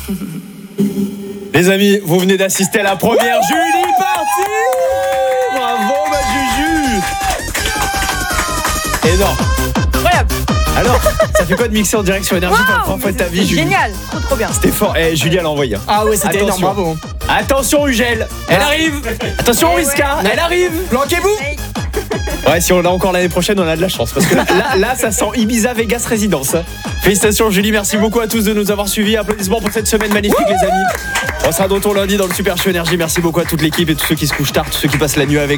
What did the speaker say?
Les amis, vous venez d'assister à la première Julie partie. Bravo ma Juju. Énorme. Incroyable. Alors, ça fait quoi de mixer en direct sur Énergie pour la première fois de ta vie, Julie? Génial, trop bien. C'était fort. Julie, elle a envoyé. Ah ouais, c'était énorme, bravo. Attention Ugel, elle arrive. Attention Wiska, elle arrive. Planquez-vous. Ouais, si on l'a encore l'année prochaine, on a de la chance. Parce que là ça sent Ibiza Vegas Résidence. Félicitations Julie, merci beaucoup à tous de nous avoir suivis. Applaudissements pour cette semaine magnifique les amis. On sera de retour lundi dans le Super Show Énergie. Merci beaucoup à toute l'équipe et tous ceux qui se couchent tard, tous ceux qui passent la nuit avec